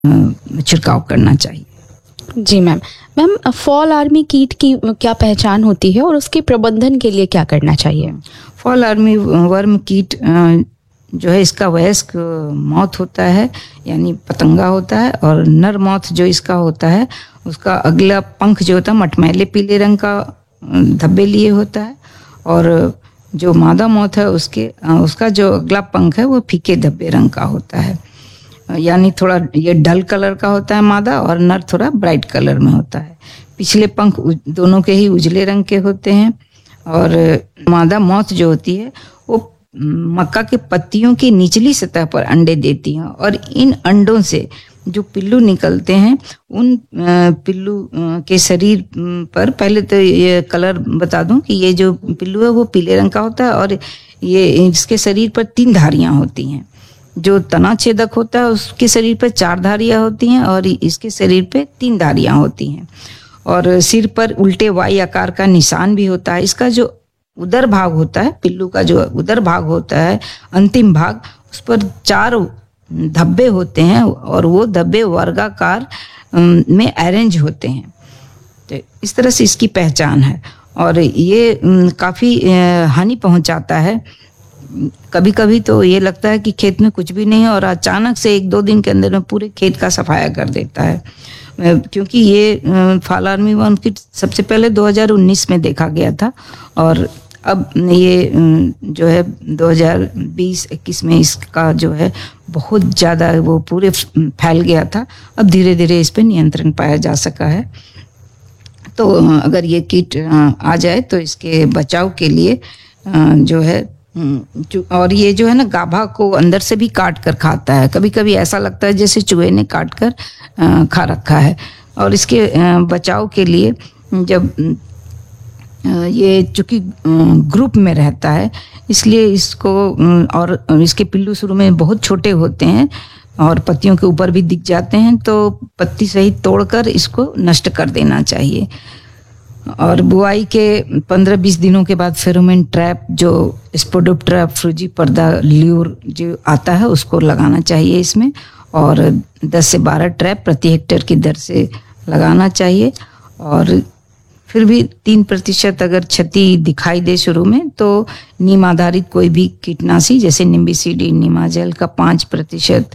छिड़काव करना चाहिए। जी मैम। फॉल आर्मी कीट की क्या पहचान होती है और उसके प्रबंधन के लिए क्या करना चाहिए? फॉल आर्मी वर्म कीट जो है, इसका वयस्क मौत होता है, यानी पतंगा होता है, और नर मौत जो इसका होता है उसका अगला पंख जो होता है मटमैले पीले रंग का धब्बे लिए होता है, और जो मादा मौत है उसका जो अगला पंख है वो फीके धब्बे रंग का होता है, यानी थोड़ा ये डल कलर का होता है मादा, और नर थोड़ा ब्राइट कलर में होता है। पिछले पंख दोनों के ही उजले रंग के होते हैं, और मादा मौत जो होती है वो मक्का के पत्तियों की निचली सतह पर अंडे देती हैं, और इन अंडों से जो पिल्लू निकलते हैं उन पिल्लू के शरीर पर, पहले तो ये कलर बता दूं कि ये जो पिल्लू है वो पीले रंग का होता है, और ये इसके शरीर पर 3 धारियां होती हैं। जो तना छेदक होता है उसके शरीर पर 4 धारियां होती हैं, और इसके शरीर पे 3 धारियां होती हैं, और सिर पर उल्टे वाई आकार का निशान भी होता है। इसका जो उदर भाग होता है, पिल्लू का जो उदर भाग होता है, अंतिम भाग, उस पर 4 धब्बे होते हैं, और वो धब्बे वर्गाकार में अरेंज होते हैं। तो इस तरह से इसकी पहचान है, और ये काफ़ी हानि पहुंचाता है। कभी कभी तो ये लगता है कि खेत में कुछ भी नहीं है, और अचानक से 1-2 दिन के अंदर में पूरे खेत का सफाया कर देता है, क्योंकि ये फॉल आर्मी वर्म कीट सबसे पहले 2019 में देखा गया था, और अब ये जो है 2020-21 में इसका जो है बहुत ज़्यादा वो पूरे फैल गया था। अब धीरे धीरे इस पे नियंत्रण पाया जा सका है। तो अगर ये कीट आ जाए तो इसके बचाव के लिए जो है, और ये जो है ना गाभा को अंदर से भी काट कर खाता है। कभी कभी ऐसा लगता है जैसे चूहे ने काट कर खा रखा है। और इसके बचाव के लिए जब ये चूंकि ग्रुप में रहता है इसलिए इसको, और इसके पिल्लू शुरू में बहुत छोटे होते हैं और पत्तियों के ऊपर भी दिख जाते हैं, तो पत्ती सहित तोड़कर इसको नष्ट कर देना चाहिए। और बुआई के 15-20 दिनों के बाद फेरोमोन ट्रैप, जो स्पोडोप्टेरा फ्रूजिपर्दा ल्यूर जो आता है, उसको लगाना चाहिए इसमें, और 10 से 12 ट्रैप प्रति हेक्टेयर की दर से लगाना चाहिए। और फिर भी 3% अगर क्षति दिखाई दे शुरू में, तो नीम आधारित कोई भी कीटनाशी जैसे निम्बिसिडी, नीमाजेल का 5%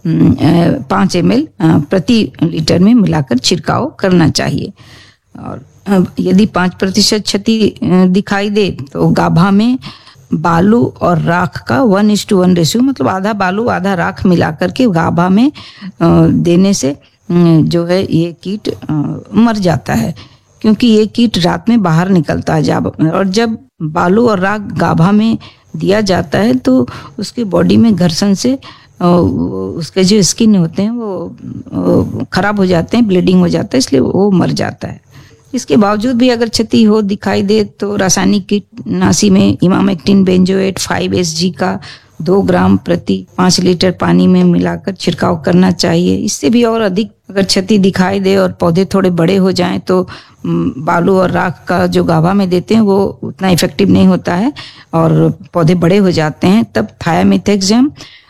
5 ml प्रति लीटर में मिलाकर छिड़काव करना चाहिए। और यदि 5% क्षति दिखाई दे तो गाभा में बालू और राख का 1:1 रेशियो, मतलब आधा बालू आधा राख मिलाकर के गाभा में देने से जो है ये कीट मर जाता है, क्योंकि ये कीट रात में बाहर निकलता है। और जब बालू और राख गाभा में दिया जाता है तो उसकी बॉडी में घर्षण से उसके जो स्किन होते हैं वो खराब हो जाते हैं, ब्लीडिंग हो जाता है, इसलिए वो मर जाता है। इसके बावजूद भी अगर क्षति हो दिखाई दे तो रासायनिक कीटनाशी में इमामेक्टिन बेंजोएट 5 SG का 2 ग्राम प्रति 5 लीटर पानी में मिलाकर छिड़काव करना चाहिए। इससे भी और अधिक अगर क्षति दिखाई दे और पौधे थोड़े बड़े हो जाएं तो बालू और राख का जो गाभा में देते हैं वो उतना इफेक्टिव नहीं होता है और पौधे बड़े हो जाते हैं। तब थायामिथेक्सम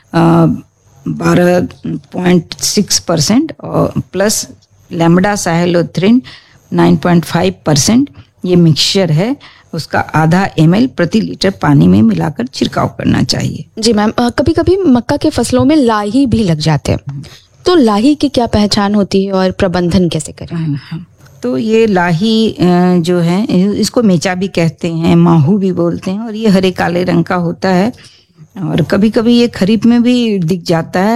12.6% और प्लस लैम्बडा साहेलोथ्रिन 9.5% ये मिक्सचर है, उसका आधा ml प्रति लीटर पानी में मिलाकर छिड़काव करना चाहिए। जी मैम, कभी कभी मक्का के फसलों में लाही भी लग जाते हैं, तो लाही की क्या पहचान होती है और प्रबंधन कैसे करें? तो ये लाही जो है इसको मेचा भी कहते हैं, माहू भी बोलते हैं, और ये हरे काले रंग का होता है और कभी कभी ये खरीफ में भी दिख जाता है।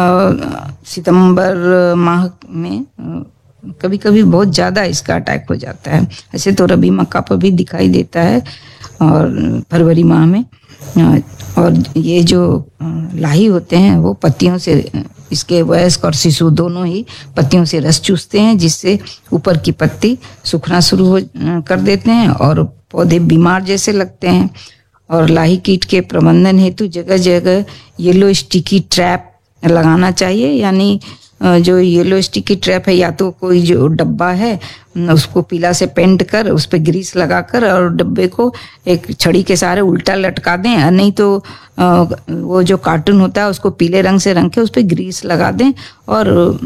सितंबर माह में कभी कभी बहुत ज़्यादा इसका अटैक हो जाता है। ऐसे तो रबी मक्का पर भी दिखाई देता है और फरवरी माह में। और ये जो लाही होते हैं वो पत्तियों से, इसके वयस्क और शिशु दोनों ही पत्तियों से रस चूसते हैं, जिससे ऊपर की पत्ती सूखना शुरू कर देते हैं और पौधे बीमार जैसे लगते हैं। और लाही कीट के प्रबंधन हेतु जगह जगह येलो स्टिकी ट्रैप लगाना चाहिए, यानी जो येलो स्टिकी ट्रैप है, या तो कोई जो डब्बा है उसको पीला से पेंट कर उस पर ग्रीस लगाकर और डब्बे को एक छड़ी के सहारे उल्टा लटका दें, नहीं तो वो जो कार्टून होता है उसको पीले रंग से रंग के उस पर ग्रीस लगा दें और